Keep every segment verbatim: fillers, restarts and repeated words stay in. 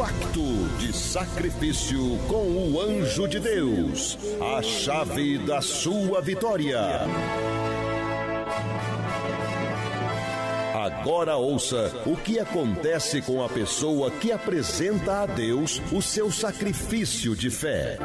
Pacto de sacrifício com o anjo de Deus. A chave da sua vitória. Agora ouça o que acontece com a pessoa que apresenta a Deus o seu sacrifício de fé.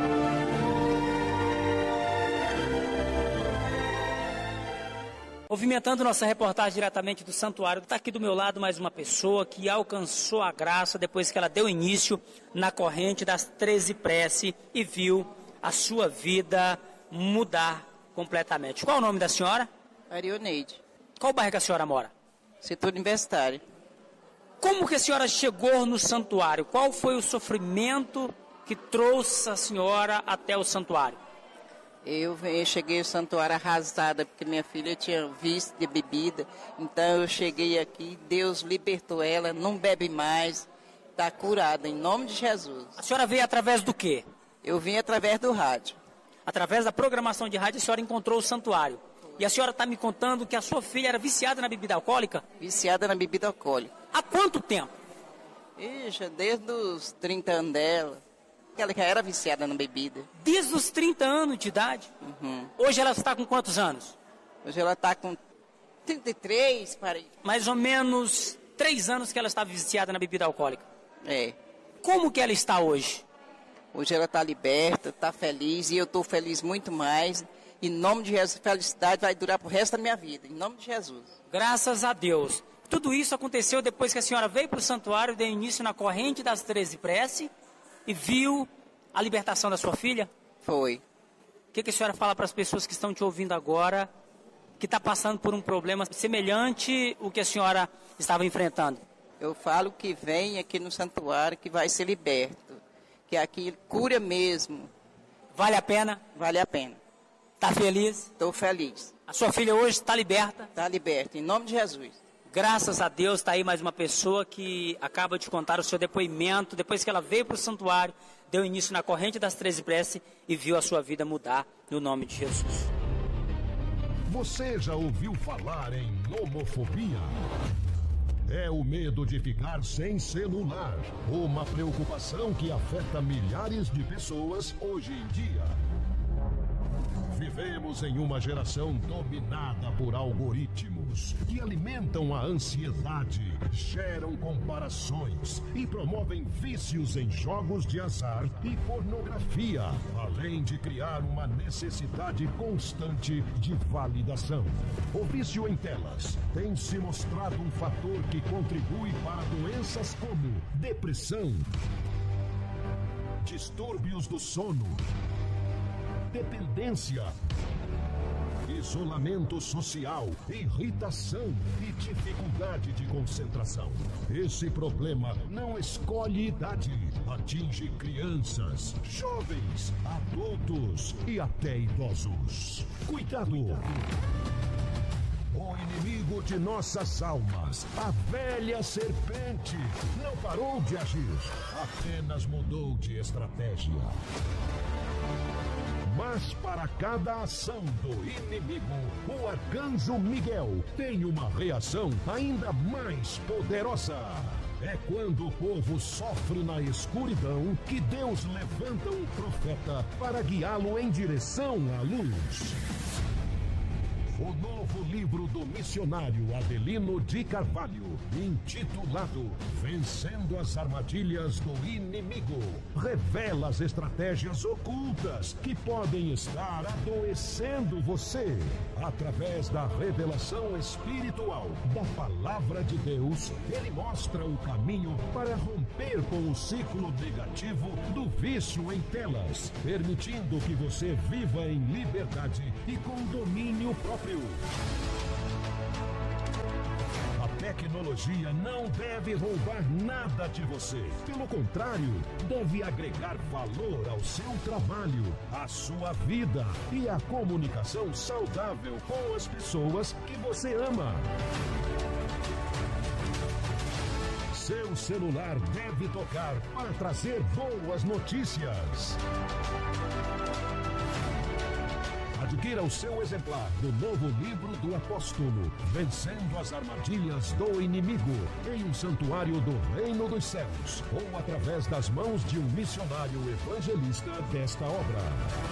Movimentando nossa reportagem diretamente do santuário, está aqui do meu lado mais uma pessoa que alcançou a graça depois que ela deu início na corrente das treze preces e viu a sua vida mudar completamente. Qual é o nome da senhora? Arioneide. Qual bairro que a senhora mora? Setor universitário. Como que a senhora chegou no santuário? Qual foi o sofrimento que trouxe a senhora até o santuário? Eu, eu cheguei ao santuário arrasada, porque minha filha tinha vício de bebida. Então eu cheguei aqui, Deus libertou ela, não bebe mais, está curada, em nome de Jesus. A senhora veio através do quê? Eu vim através do rádio. Através da programação de rádio, a senhora encontrou o santuário. E a senhora está me contando que a sua filha era viciada na bebida alcoólica? Viciada na bebida alcoólica. Há quanto tempo? Ixi, desde os trinta anos dela. Ela já era viciada na bebida. Desde os trinta anos de idade? Uhum. Hoje ela está com quantos anos? Hoje ela está com trinta e três, parei. Mais ou menos três anos que ela está viciada na bebida alcoólica. É. Como que ela está hoje? Hoje ela está liberta, está feliz e eu estou feliz muito mais. Em nome de Jesus, felicidade vai durar pro resto da minha vida. Em nome de Jesus. Graças a Deus. Tudo isso aconteceu depois que a senhora veio para o santuário, deu início na corrente das treze preces e viu a libertação da sua filha? Foi. O que, que a senhora fala para as pessoas que estão te ouvindo agora, que está passando por um problema semelhante ao que a senhora estava enfrentando? Eu falo que vem aqui no santuário, que vai ser liberto. Que aqui cura mesmo. Vale a pena? Vale a pena. Está feliz? Estou feliz. A sua filha hoje está liberta? Está liberta, em nome de Jesus. Graças a Deus, está aí mais uma pessoa que acaba de contar o seu depoimento, depois que ela veio para o santuário, deu início na corrente das treze preces e viu a sua vida mudar no nome de Jesus. Você já ouviu falar em nomofobia? É o medo de ficar sem celular, uma preocupação que afeta milhares de pessoas hoje em dia. Vivemos em uma geração dominada por algoritmos que alimentam a ansiedade, geram comparações e promovem vícios em jogos de azar e pornografia, além de criar uma necessidade constante de validação. O vício em telas tem se mostrado um fator que contribui para doenças como depressão, distúrbios do sono, dependência, isolamento social, irritação e dificuldade de concentração. Esse problema não escolhe idade, atinge crianças, jovens, adultos e até idosos. Cuidado! O inimigo de nossas almas, a velha serpente, não parou de agir, apenas mudou de estratégia. Mas para cada ação do inimigo, o arcanjo Miguel tem uma reação ainda mais poderosa. É quando o povo sofre na escuridão que Deus levanta um profeta para guiá-lo em direção à luz. O novo livro do missionário Adelino de Carvalho, intitulado Vencendo as Armadilhas do Inimigo, revela as estratégias ocultas que podem estar adoecendo você. Através da revelação espiritual da Palavra de Deus, ele mostra o caminho para romper com o ciclo negativo do vício em telas, permitindo que você viva em liberdade e com domínio próprio. A tecnologia não deve roubar nada de você. Pelo contrário, deve agregar valor ao seu trabalho, à sua vida e à comunicação saudável com as pessoas que você ama. Seu celular deve tocar para trazer boas notícias. A Adquira o seu exemplar do novo livro do apóstolo, Vencendo as Armadilhas do Inimigo, em um santuário do Reino dos Céus, ou através das mãos de um missionário evangelista desta obra.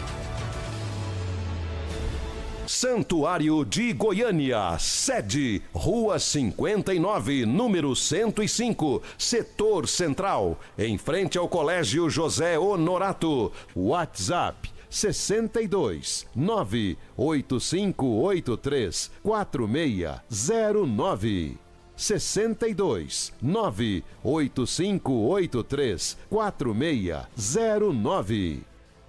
Santuário de Goiânia, sede, Rua cinquenta e nove, número cento e cinco, Setor Central, em frente ao Colégio José Honorato. WhatsApp sessenta e dois, nove oito cinco oito três, quatro seis zero nove. sessenta e dois, nove oito cinco oito três, quatro seis zero nove.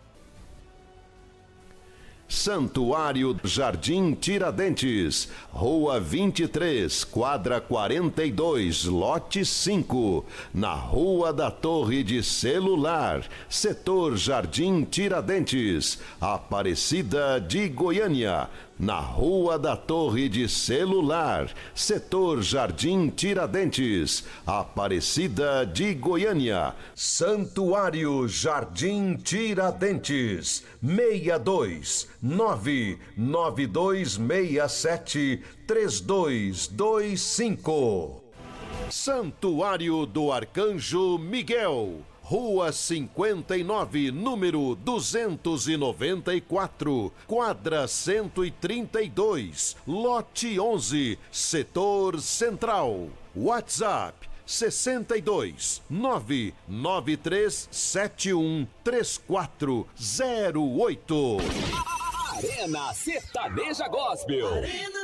Santuário Jardim Tiradentes, Rua vinte e três, quadra quarenta e dois, lote cinco, na Rua da Torre de Celular, Setor Jardim Tiradentes, Aparecida de Goiânia. Na Rua da Torre de Celular, Setor Jardim Tiradentes, Aparecida de Goiânia. Santuário Jardim Tiradentes, seis dois nove nove dois seis sete três dois dois cinco. Santuário do Arcanjo Miguel, Rua cinquenta e nove, número duzentos e noventa e quatro, quadra cento e trinta e dois, lote onze, Setor Central. WhatsApp sessenta e dois, nove nove três sete um três quatro zero oito. Arena Sertaneja Gospel. Arena